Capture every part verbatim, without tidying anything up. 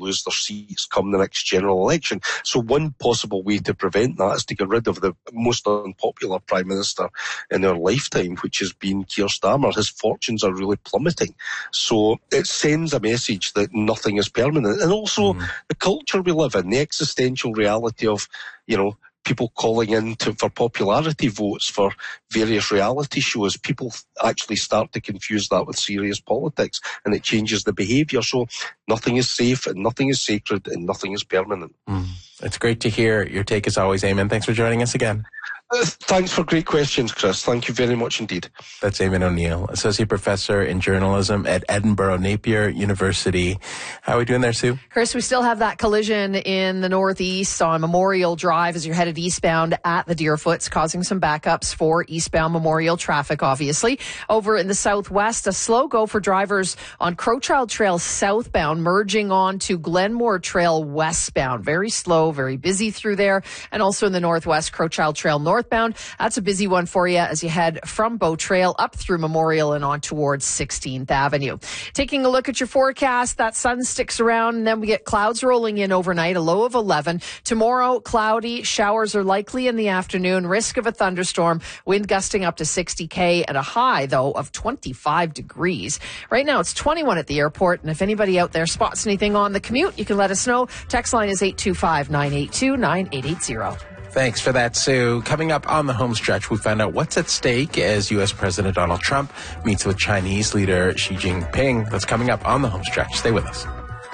lose their seats come the next general election. So one possible way to prevent that is to get rid of the most unpopular Prime Minister in our lifetime, which has been Keir Starmer. His fortunes are really plummeting. So it sends a message that nothing is permanent. And also mm. the culture we live in, the existential reality of, you know, people calling in to, for popularity votes for various reality shows, people actually start to confuse that with serious politics, and it changes the behaviour. So nothing is safe, and nothing is sacred, and nothing is permanent. Mm. It's great to hear your take as always, Eamon. Thanks for joining us again. Uh, thanks for great questions, Chris. Thank you very much indeed. That's Eamon O'Neill, Associate Professor in Journalism at Edinburgh Napier University. How are we doing there, Sue? Chris, we still have that collision in the northeast on Memorial Drive as you're headed eastbound at the Deerfoots, causing some backups for eastbound Memorial traffic, obviously. Over in the southwest, a slow go for drivers on Crowchild Trail southbound, merging on to Glenmore Trail westbound. Very slow, very busy through there. And also in the northwest, Crowchild Trail northbound. Northbound. That's a busy one for you as you head from Bow Trail up through Memorial and on towards sixteenth Avenue. Taking a look at your forecast, that sun sticks around and then we get clouds rolling in overnight, a low of eleven. Tomorrow, cloudy, showers are likely in the afternoon, risk of a thunderstorm, wind gusting up to sixty K and a high, though, of twenty-five degrees. Right now, it's twenty-one at the airport, and if anybody out there spots anything on the commute, you can let us know. Text line is eight two five, nine eight two, nine eight eight zero. Thanks for that, Sue. Coming up on the home stretch, we find out what's at stake as U S President Donald Trump meets with Chinese leader Xi Jinping. That's coming up on the home stretch. Stay with us.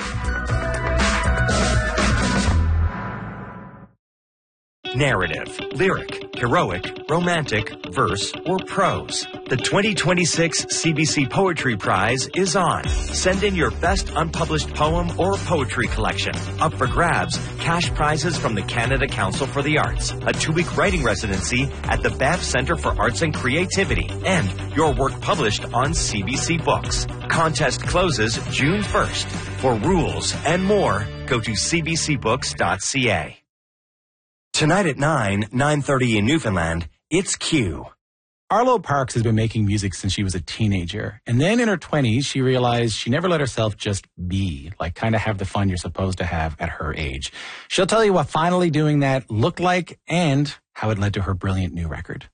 Narrative, lyric, heroic, romantic, verse, or prose. The twenty twenty-six C B C Poetry Prize is on. Send in your best unpublished poem or poetry collection. Up for grabs, cash prizes from the Canada Council for the Arts, a two-week writing residency at the Banff Centre for Arts and Creativity, and your work published on C B C Books. Contest closes June first. For rules and more, go to c b c books dot c a. Tonight at nine, nine thirty in Newfoundland, it's Q. Arlo Parks has been making music since she was a teenager. And then in her twenties, she realized she never let herself just be, like kind of have the fun you're supposed to have at her age. She'll tell you what finally doing that looked like and how it led to her brilliant new record.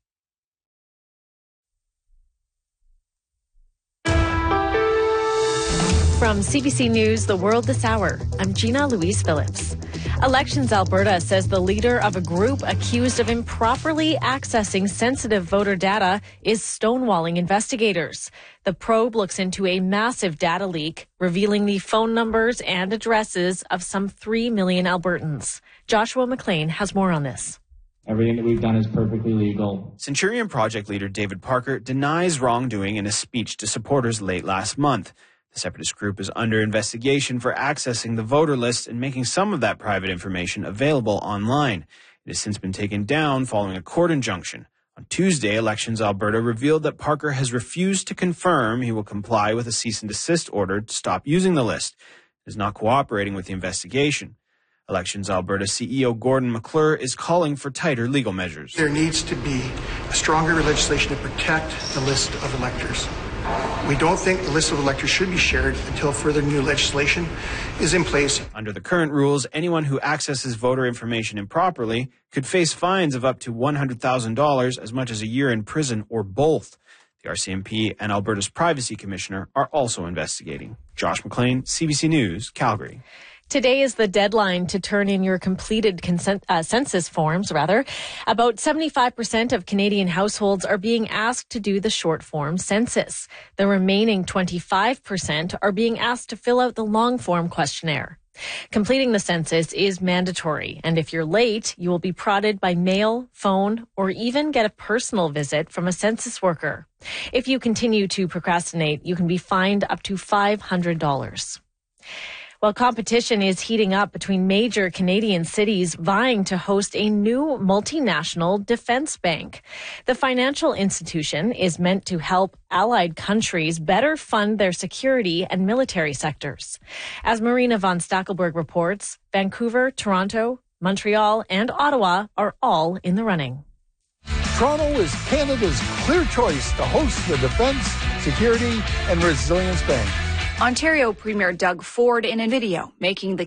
From C B C News, The World This Hour, I'm Gina Louise Phillips. Elections Alberta says the leader of a group accused of improperly accessing sensitive voter data is stonewalling investigators. The probe looks into a massive data leak, revealing the phone numbers and addresses of some three million Albertans. Joshua McLean has more on this. Everything that we've done is perfectly legal. Centurion Project leader David Parker denies wrongdoing in a speech to supporters late last month. The separatist group is under investigation for accessing the voter list and making some of that private information available online. It has since been taken down following a court injunction. On Tuesday, Elections Alberta revealed that Parker has refused to confirm he will comply with a cease and desist order to stop using the list. He is not cooperating with the investigation. Elections Alberta C E O Gordon McClure is calling for tighter legal measures. There needs to be a stronger legislation to protect the list of electors. We don't think the list of electors should be shared until further new legislation is in place. Under the current rules, anyone who accesses voter information improperly could face fines of up to one hundred thousand dollars, as much as a year in prison, or both. The R C M P and Alberta's Privacy Commissioner are also investigating. Josh McLean, C B C News, Calgary. Today is the deadline to turn in your completed consent, uh, census forms, rather. About seventy-five percent of Canadian households are being asked to do the short form census. The remaining twenty-five percent are being asked to fill out the long form questionnaire. Completing the census is mandatory, and if you're late, you will be prodded by mail, phone, or even get a personal visit from a census worker. If you continue to procrastinate, you can be fined up to five hundred dollars. While competition is heating up between major Canadian cities vying to host a new multinational defense bank. The financial institution is meant to help allied countries better fund their security and military sectors. As Marina von Stackelberg reports, Vancouver, Toronto, Montreal, and Ottawa are all in the running. Toronto is Canada's clear choice to host the Defence, Security and Resilience Bank. Ontario Premier Doug Ford in a video making the